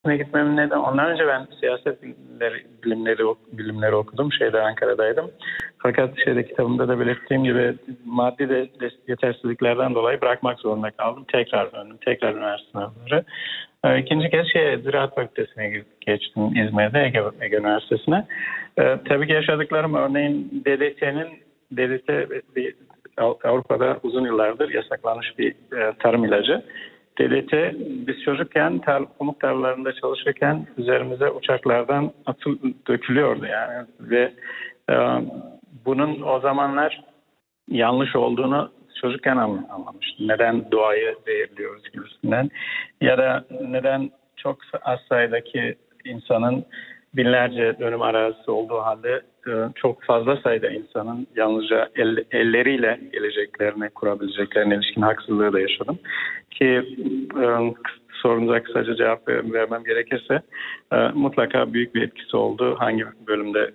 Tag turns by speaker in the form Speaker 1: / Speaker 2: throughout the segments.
Speaker 1: gitmemin nedeni, ondan önce ben siyaset bilimleri okudum. Ankara'daydım. Fakat kitabımda da belirttiğim gibi maddi de yetersizliklerden dolayı bırakmak zorunda kaldım. Tekrar döndüm. Tekrar üniversite sınavları. İkinci kez Ziraat Fakültesi'ne geçtim, İzmir'de Ege Üniversitesi'ne. Tabii ki yaşadıklarım, örneğin DDT Avrupa'da uzun yıllardır yasaklanmış bir tarım ilacı. DDT biz çocukken pamuk tarlalarında çalışırken üzerimize uçaklardan dökülüyordu yani ve bunun o zamanlar yanlış olduğunu çocukken anlamıştım. Neden doğayı zehirliyoruz gibisinden ya da neden çok az sayıdaki insanın binlerce dönüm arazisi olduğu halde çok fazla sayıda insanın yalnızca elleriyle geleceklerini kurabileceklerine ilişkin haksızlığı da yaşadım. Ki sorunuza kısaca cevap vermem gerekirse mutlaka büyük bir etkisi oldu hangi bölümde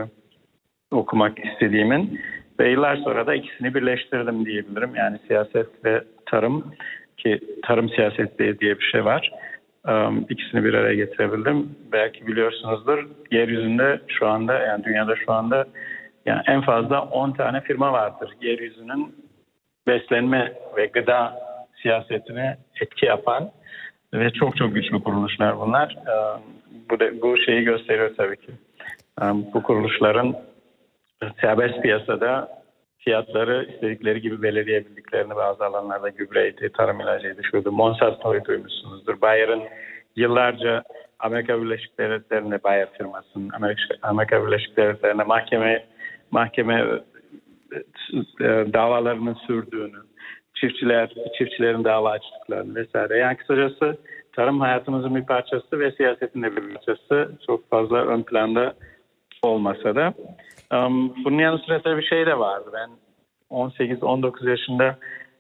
Speaker 1: okumak istediğimin ve yıllar sonra da ikisini birleştirdim diyebilirim. Yani siyaset ve tarım, ki tarım siyaseti diye bir şey var. İkisini bir araya getirebildim. Belki biliyorsunuzdur, yeryüzünde şu anda, yani dünyada şu anda yani en fazla 10 tane firma vardır. Yeryüzünün beslenme ve gıda siyasetine etki yapan ve çok çok güçlü kuruluşlar bunlar. Bu şeyi gösteriyor tabii ki. Bu kuruluşların serbest piyasada fiyatları istedikleri gibi belirleyebildiklerini, bazı alanlarda gübreydi, tarım ilacıydı, şuydu. Monsanto'yu duymuşsunuzdur. Bayer'in yıllarca Amerika Birleşik Devletleri'nde, Bayer firmasının Amerika Birleşik Devletleri'nde mahkeme davalarının sürdüğünü, çiftçilerin dava açtıklarını vesaire. Yani kısacası tarım hayatımızın bir parçası ve siyasetin de bir parçası. Çok fazla ön planda olmasa da. Bunun yanı sıra bir şey de vardı. Ben 18-19 yaşında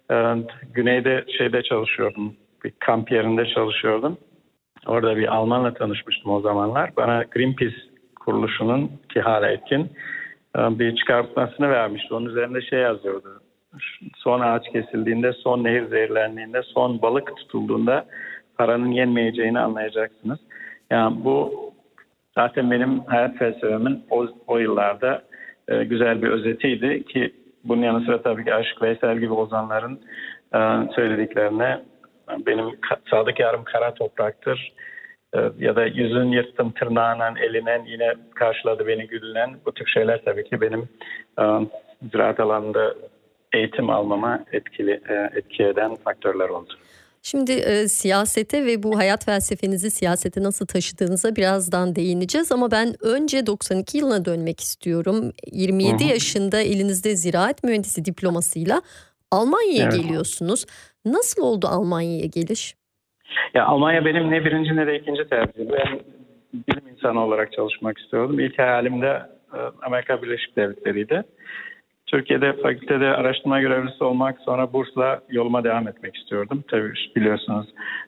Speaker 1: güneyde çalışıyordum. Bir kamp yerinde çalışıyordum. Orada bir Almanla tanışmıştım o zamanlar. Bana Greenpeace kuruluşunun, ki hala etkin, bir çıkartmasını vermişti. Onun üzerinde yazıyordu. Son ağaç kesildiğinde, son nehir zehirlendiğinde, son balık tutulduğunda paranın yenmeyeceğini anlayacaksınız. Yani bu zaten benim hayat felsefemin o yıllarda güzel bir özetiydi ki bunun yanı sıra tabii ki Aşık Veysel gibi ozanların söylediklerine, benim sadık yarım kara topraktır ya da yüzün yırttım tırnağından elinen yine karşıladı beni gülen, bu tip şeyler tabii ki benim ziraat alanında eğitim almama etki eden faktörler oldu.
Speaker 2: Şimdi siyasete ve bu hayat felsefenizi siyasete nasıl taşıdığınıza birazdan değineceğiz ama ben önce 92 yılına dönmek istiyorum. 27 yaşında elinizde ziraat mühendisi diplomasıyla Almanya'ya geliyorsunuz. Nasıl oldu Almanya'ya geliş?
Speaker 1: Ya Almanya benim ne birinci ne de ikinci tercihim. Ben bilim insanı olarak çalışmak istiyordum. İlk hayalim de Amerika Birleşik Devletleri'ydi. Türkiye'de fakültede araştırma görevlisi olmak, sonra bursla yoluma devam etmek istiyordum. Tabii biliyorsunuz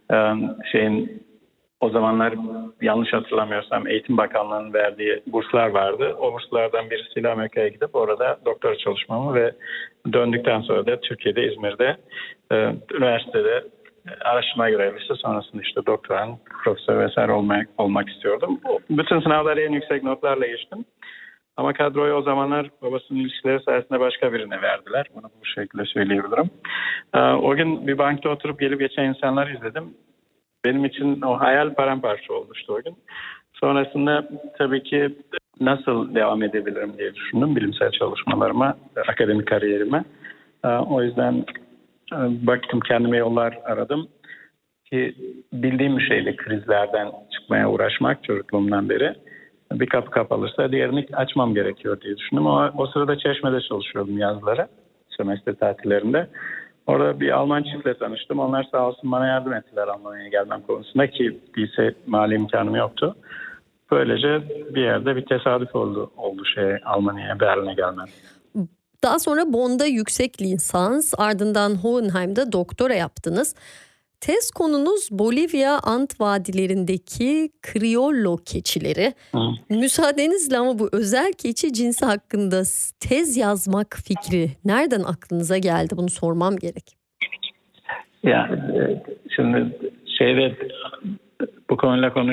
Speaker 1: o zamanlar yanlış hatırlamıyorsam Eğitim Bakanlığı'nın verdiği burslar vardı. O burslardan birisiyle Amerika'ya gidip orada doktora çalışmamı ve döndükten sonra da Türkiye'de, İzmir'de üniversitede araştırma görevlisi, sonrasında doktoran, profesör vesaire olmak istiyordum. Bütün sınavları en yüksek notlarla geçtim. Ama kadroyu o zamanlar babasının ilişkileri sayesinde başka birine verdiler. Bunu bu şekilde söyleyebilirim. O gün bir bankta oturup gelip geçen insanları izledim. Benim için o hayal paramparça olmuştu o gün. Sonrasında tabii ki nasıl devam edebilirim diye düşündüm bilimsel çalışmalarıma, akademik kariyerime. O yüzden baktım, kendime yollar aradım. Ki bildiğim bir şeydi krizlerden çıkmaya uğraşmak çocukluğumdan beri. Bir kapı kapalırsa diğerini açmam gerekiyor diye düşündüm. O sırada Çeşme'de çalışıyordum yazları, sömestr tatillerinde. Orada bir Alman çiftle tanıştım. Onlar sağ olsun bana yardım ettiler Almanya'ya gelmem konusunda, ki lise mali imkanım yoktu. Böylece bir yerde bir tesadüf oldu Almanya'ya, Berlin'e gelmem.
Speaker 2: Daha sonra Bonn'da yüksek lisans, ardından Hohenheim'de doktora yaptınız. Tez konunuz Bolivya Ant vadilerindeki Criollo keçileri. Müsaadenizle ama bu özel keçi cinsi hakkında tez yazmak fikri nereden aklınıza geldi? Bunu sormam gerek.
Speaker 1: Yani şimdi bu konuyla